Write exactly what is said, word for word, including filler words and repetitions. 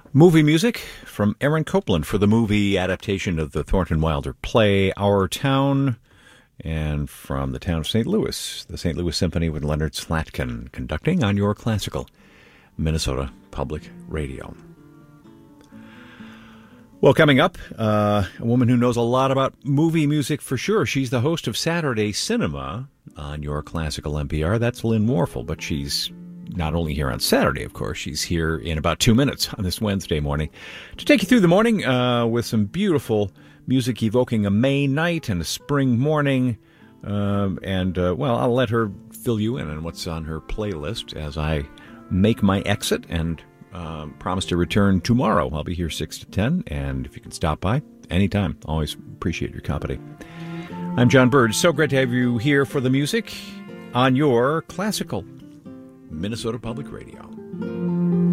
Movie music from Aaron Copland for the movie adaptation of the Thornton Wilder play Our Town, and from the town of Saint Louis, the Saint Louis Symphony with Leonard Slatkin conducting on your classical Minnesota Public Radio. Well, coming up, uh, a woman who knows a lot about movie music for sure. She's the host of Saturday Cinema on your classical N P R. That's Lynn Warfel, but she's not only here on Saturday, of course, she's here in about two minutes on this Wednesday morning to take you through the morning uh, with some beautiful music evoking a May night and a spring morning. Um, and, uh, well, I'll let her fill you in on what's on her playlist as I make my exit and um, promise to return tomorrow. I'll be here six to ten, and if you can stop by anytime, always appreciate your company. I'm John Bird. So great to have you here for the music on your classical Minnesota Public Radio.